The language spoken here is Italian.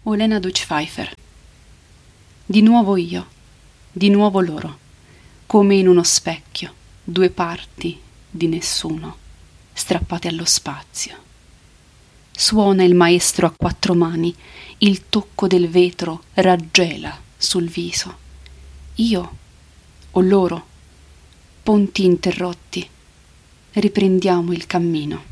Olena Deutsch-Pfeiffer. Di nuovo io, di nuovo loro, come in uno specchio, due parti di nessuno, strappate allo spazio. Suona il maestro a quattro mani, il tocco del vetro raggela sul viso. Io o loro, ponti interrotti, riprendiamo il cammino.